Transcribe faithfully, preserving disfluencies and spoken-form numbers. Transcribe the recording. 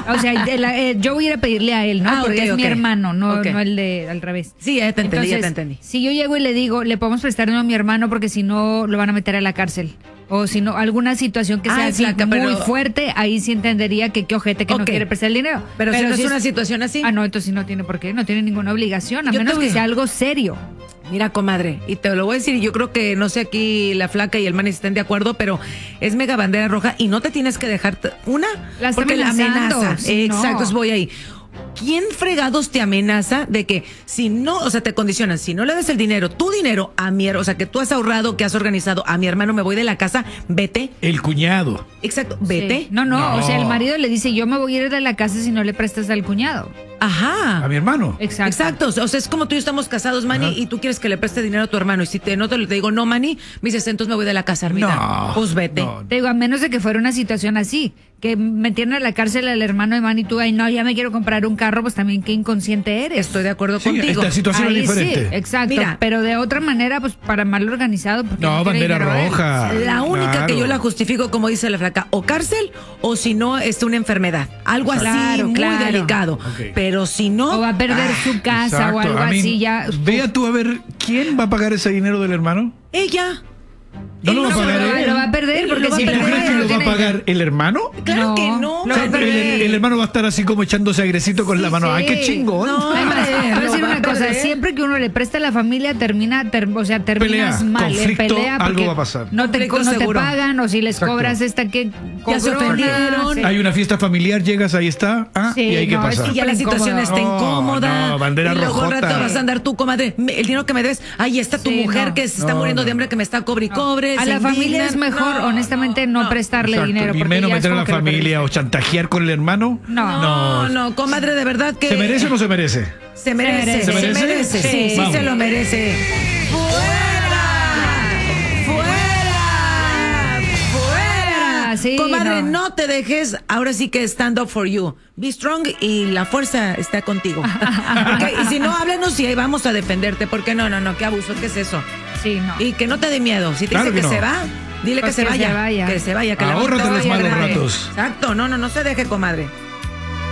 O sea, el, eh, yo voy a ir a pedirle a él, ¿no? Ah, Porque okay, es okay. mi hermano, no, Okay. no el de al revés. Sí, ya te entendí, Entonces, ya te entendí. si yo llego y le digo, le podemos prestar uno a mi hermano porque si no lo van a meter a la cárcel. O si no, alguna situación que sea Ay, así flaca, muy pero- fuerte, ahí sí entendería que qué ojete que no Ok. quiere prestar el dinero. Pero, si no es si una situación así. Ah, no, entonces sí no tiene por qué, no tiene ninguna obligación, a Yo te menos voy que a- sea algo serio. Mira, comadre, y te lo voy a decir, y yo creo que, no sé, aquí la flaca y el man estén de acuerdo, pero es mega bandera roja y no te tienes que dejar, t- una, La está porque la amenazando, amenaza. sí, no. Exacto, voy ahí. ¿Quién fregados te amenaza de que si no, o sea, te condicionan, si no le das el dinero, tu dinero a mi, her- o sea, que tú has ahorrado, que has organizado, a mi hermano me voy de la casa, vete? El cuñado. Exacto, vete. Sí. No, no, No. o sea, el marido le dice, yo me voy a ir de la casa si no le prestas al cuñado. Ajá. A mi hermano. Exacto. Exacto, o sea, es como tú y yo estamos casados, Manny, Ajá. y tú quieres que le preste dinero a tu hermano, y si te no te lo te digo, no, Manny, me dices, entonces me voy de la casa, Armida. No, Pues vete. no. Te digo, a menos de que fuera una situación así, que metieran a la cárcel al hermano de Manny y tú, ay, no, ya me quiero comprar un carro, pues también qué inconsciente eres. Estoy de acuerdo Sí, contigo. esta situación Ahí es diferente. sí, exacto. Mira. Pero de otra manera, pues para mal organizado. Porque No, quiere bandera dinero a él. roja. La única Claro. que yo la justifico, como dice la flaca, o cárcel, o si no, es una enfermedad. Algo así Claro, muy claro. delicado. Ok. Pero si no, O va a perder ah, su casa Exacto. o algo I mean, así ya. Vea tú a ver, ¿quién va a pagar ese dinero del hermano? ella. No lo va a Él pagar lo, va- él. lo va a perder Él porque lo va si a ¿Tú perder. crees que lo va a tiene- pagar el hermano? Claro No, que no. lo O va sea, a el, perder. el hermano va a estar así como echándose agresito con la mano. ¡Ay, qué Sí. chingón! No. Además, te voy a Lo decir va a una cosa, perder. siempre que uno le presta a la familia termina, ter- o sea, terminas Pelea, mal, en conflicto, pelea algo porque va a pasar. no te, Conflicto no te seguro. pagan o si les Exacto. cobras esta que Ya se cobrona, ofendieron. sí. Hay una fiesta familiar, llegas, ahí está. Ah, Sí, ¿y ahí qué no, pasa? es Y ya la situación incómodo. está No, incómoda. no, bandera y luego al rojota. rato vas a andar tú, comadre. me- El dinero que me des, ahí está tu Sí, mujer no. que se está No, muriendo no. de hambre, que me está cobre y cobre. A se la familia indignan. es mejor, No, honestamente, no, no. prestarle Exacto. dinero. Y porque menos ya es meter a como la que lo familia o perdiste. chantajear con el hermano. No. No, no, comadre, de verdad que. ¿Se merece o no se merece? Se merece, ¿Se se merece? merece, Sí. sí, sí Vamos. se lo merece. ¡Fuera! ¡Fuera! ¡Fuera! Sí, Comadre, no. no. te dejes, ahora sí que stand up for you. Be strong y la fuerza está contigo. Ok, y si no, háblanos y ahí vamos a defenderte, porque no, no, no, qué abuso, ¿qué es eso? Sí, no. Y que no te dé miedo. Si te Claro dice que, que se no. va, dile Pues que, se, que se vaya, vaya. que se vaya. Que la Ahórrate vida los vaya malos grande. ratos. Exacto, no, no, no se deje, comadre.